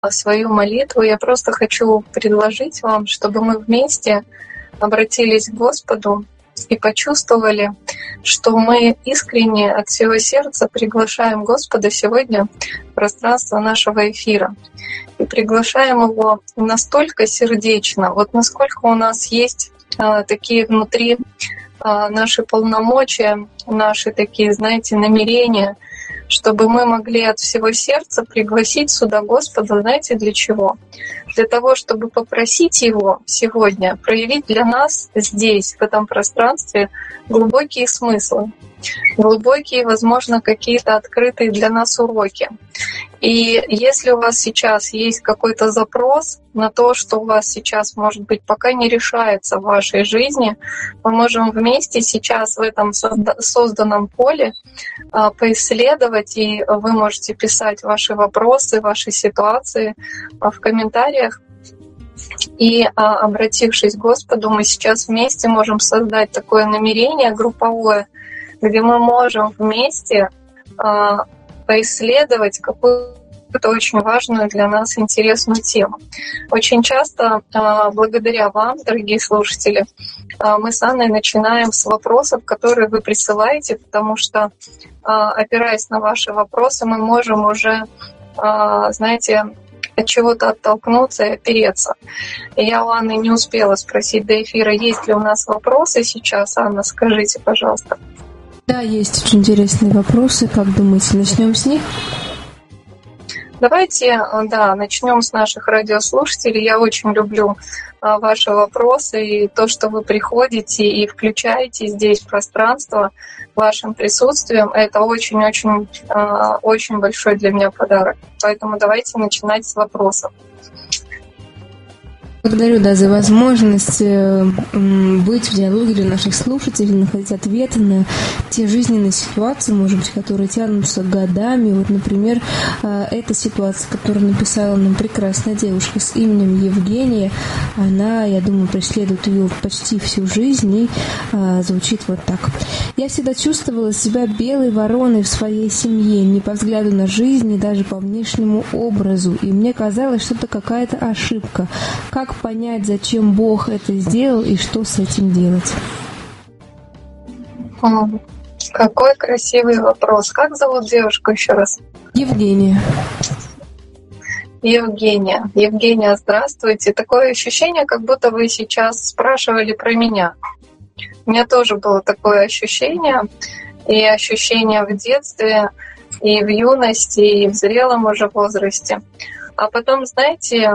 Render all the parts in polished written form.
свою молитву, я просто хочу предложить вам, чтобы мы вместе обратились к Господу и почувствовали, что мы искренне от всего сердца приглашаем Господа сегодня в пространство нашего эфира. И приглашаем Его настолько сердечно, вот насколько у нас есть такие внутри наши полномочия, наши такие, знаете, намерения, чтобы мы могли от всего сердца пригласить сюда Господа, знаете, для чего? Для того, чтобы попросить Его сегодня проявить для нас здесь, в этом пространстве, глубокие смыслы, глубокие, возможно, какие-то открытые для нас уроки. И если у вас сейчас есть какой-то запрос на то, что у вас сейчас, может быть, пока не решается в вашей жизни, мы можем вместе сейчас в этом созданном поле поисследовать, и вы можете писать ваши вопросы, ваши ситуации в комментариях. И, обратившись к Господу, мы сейчас вместе можем создать такое намерение групповое, где мы можем вместе поисследовать какую-то очень важную для нас интересную тему. Очень часто, благодаря вам, дорогие слушатели, мы с Анной начинаем с вопросов, которые вы присылаете, потому что, опираясь на ваши вопросы, мы можем уже, знаете, от чего-то оттолкнуться и опереться. Я у Анны не успела спросить до эфира, есть ли у нас вопросы сейчас. Анна, скажите, пожалуйста. Да, есть очень интересные вопросы. Как думаете, начнем с них? Давайте, начнем с наших радиослушателей. Я очень люблю ваши вопросы и то, что вы приходите и включаете здесь пространство вашим присутствием. Это очень большой для меня подарок. Поэтому давайте начинать с вопросов. Благодарю, за возможность быть в диалоге для наших слушателей, находить ответы на те жизненные ситуации, может быть, которые тянутся годами. Вот, например, эта ситуация, которую написала нам прекрасная девушка с именем Евгения, она, я думаю, преследует ее почти всю жизнь и звучит вот так. «Я всегда чувствовала себя белой вороной в своей семье, не по взгляду на жизнь, ни даже по внешнему образу, и мне казалось, что это какая-то ошибка. Как понять, зачем Бог это сделал и что с этим делать?» Какой красивый вопрос. Как зовут девушку еще раз? Евгения. Евгения, здравствуйте. Такое ощущение, как будто вы сейчас спрашивали про меня. У меня тоже было такое ощущение. И ощущение в детстве, и в юности, и в зрелом уже возрасте. А потом, знаете,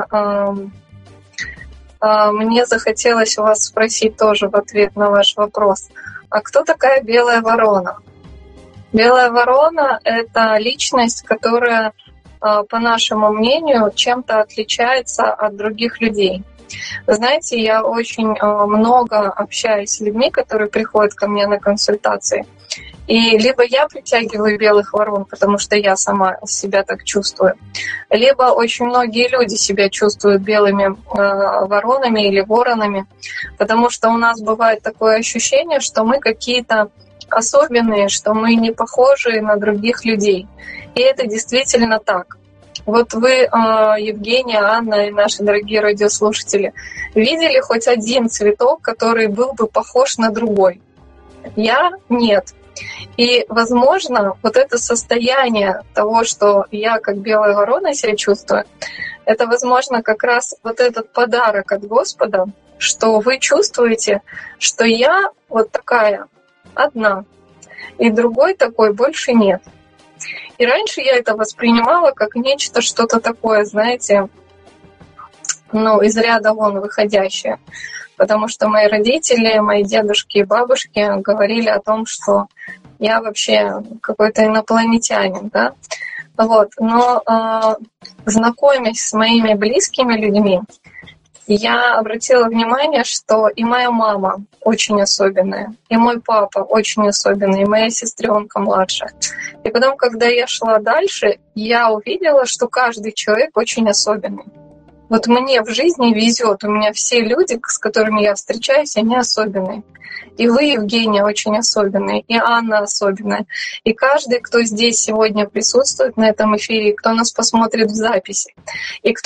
мне захотелось у вас спросить тоже в ответ на ваш вопрос. А кто такая белая ворона? Белая ворона — это личность, которая, по нашему мнению, чем-то отличается от других людей. Знаете, я очень много общаюсь с людьми, которые приходят ко мне на консультации. И либо я притягиваю белых ворон, потому что я сама себя так чувствую, либо очень многие люди себя чувствуют белыми воронами или воронами, потому что у нас бывает такое ощущение, что мы какие-то особенные, что мы не похожи на других людей. И это действительно так. Вот вы, Евгения, Анна и наши дорогие радиослушатели, видели хоть один цветок, который был бы похож на другой? Я — нет. И, возможно, вот это состояние того, что я как белая ворона себя чувствую, это, возможно, как раз вот этот подарок от Господа, что вы чувствуете, что я вот такая одна, и другой такой больше нет. И раньше я это воспринимала как нечто, что-то такое, знаете, из ряда вон выходящее. Потому что мои родители, мои дедушки и бабушки говорили о том, что я вообще какой-то инопланетянин, да. Вот. Но знакомясь с моими близкими людьми, я обратила внимание, что и моя мама очень особенная, и мой папа очень особенный, и моя сестренка младшая. И потом, когда я шла дальше, я увидела, что каждый человек очень особенный. Вот мне в жизни везет, у меня все люди, с которыми я встречаюсь, они особенные. И вы, Евгения, очень особенная, и Анна особенная. И каждый, кто здесь сегодня присутствует на этом эфире, кто нас посмотрит в записи, и